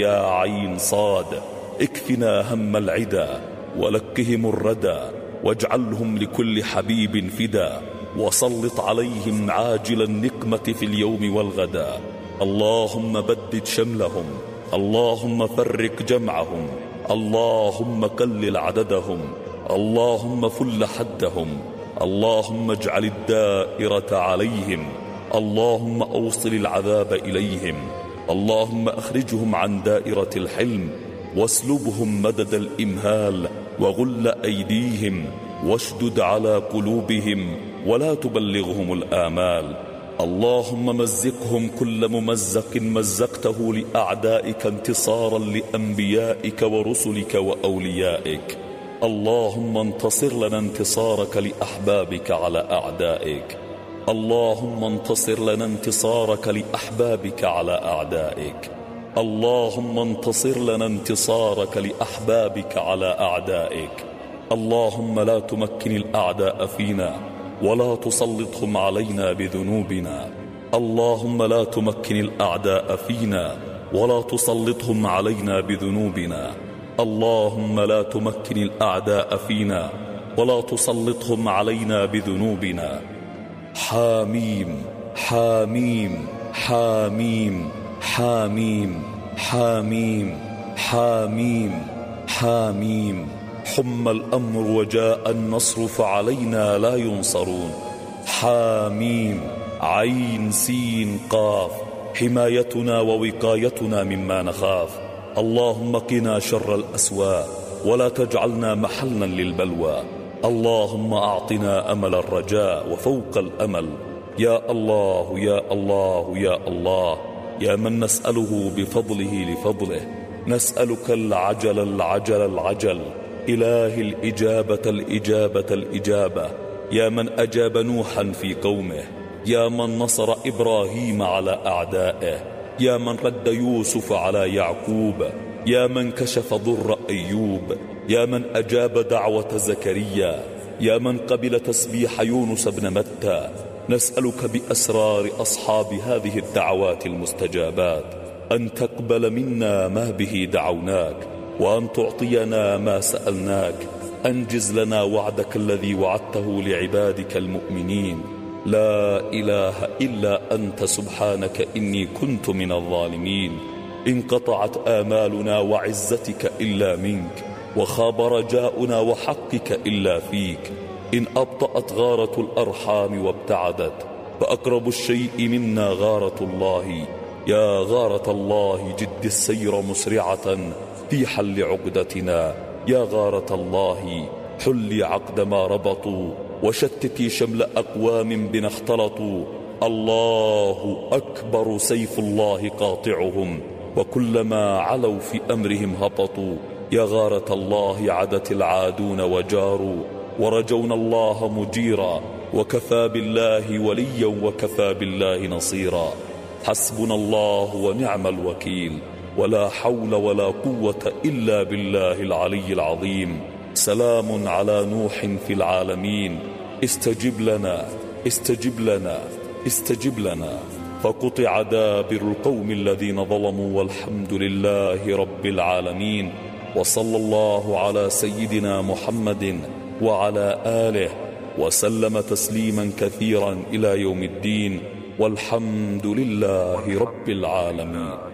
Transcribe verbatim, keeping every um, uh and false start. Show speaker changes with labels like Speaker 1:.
Speaker 1: يا عين صاد. اكفنا هم العدا ولكهم الردى، واجعلهم لكل حبيب فدا، وسلط عليهم عاجل النقمة في اليوم والغدا. اللهم بدد شملهم، اللهم فرق جمعهم، اللهم قلل عددهم، اللهم فل حدهم، اللهم اجعل الدائرة عليهم، اللهم أوصل العذاب إليهم، اللهم أخرجهم عن دائرة الحلم، واسلبهم مدد الإمهال، وغل أيديهم، واشدد على قلوبهم، ولا تبلغهم الآمال. اللهم مزقهم كل ممزق مزقته لأعدائك انتصارا لأنبيائك ورسلك وأوليائك. اللهم انتصر لنا انتصارك لأحبابك على أعدائك. اللهم انتصر لنا انتصارك لأحبابك على أعدائك. اللهم انتصر لنا انتصارك لأحبابك على أعدائك. اللهم لا تمكن الأعداء فينا ولا تسلطهم علينا بذنوبنا. اللهم لا تمكن الأعداء فينا ولا تسلطهم علينا بذنوبنا. اللهم لا تمكن الأعداء فينا ولا تسلطهم علينا بذنوبنا. حاميم حاميم حاميم حاميم حاميم حاميم حاميم. حم الأمر وجاء النصر فعلينا لا ينصرون. حاميم عين سين قاف. حمايتنا ووقايتنا مما نخاف. اللهم قنا شر الأسواء ولا تجعلنا محلا للبلوى. اللهم أعطنا أمل الرجاء وفوق الأمل. يا الله يا الله يا الله، يا من نسأله بفضله لفضله، نسألك العجل العجل العجل، إله الإجابة الإجابة الإجابة، يا من أجاب نوحا في قومه، يا من نصر إبراهيم على أعدائه، يا من رد يوسف على يعقوب، يا من كشف ضر أيوب، يا من أجاب دعوة زكريا، يا من قبل تسبيح يونس بن متى. نسألك بأسرار أصحاب هذه الدعوات المستجابات أن تقبل منا ما به دعوناك، وأن تعطينا ما سألناك. أنجز لنا وعدك الذي وعدته لعبادك المؤمنين. لا إله إلا أنت سبحانك إني كنت من الظالمين. انقطعت آمالنا وعزتك إلا منك، وخاب رجاؤنا وحقك إلا فيك. إن أبطأت غارة الأرحام وابتعدت، فأقرب الشيء منا غارة الله. يا غارة الله جد السير مسرعة في حل عقدتنا. يا غارة الله حلي عقد ما ربطوا، وشتتي شمل أقوام بنا اختلطوا. الله أكبر سيف الله قاطعهم، وكلما علوا في أمرهم هبطوا. يا غارة الله عدت العادون وجاروا، ورجونا الله مجيرا، وكفى بالله وليا وكفى بالله نصيرا. حسبنا الله ونعم الوكيل، ولا حول ولا قوة إلا بالله العلي العظيم. سلام على نوح في العالمين. استجب لنا استجب لنا استجب لنا. فقطع دابر القوم الذين ظلموا، والحمد لله رب العالمين. وصلى الله على سيدنا محمد وعلى آله وسلم تسليما كثيرا إلى يوم الدين، والحمد لله رب العالمين.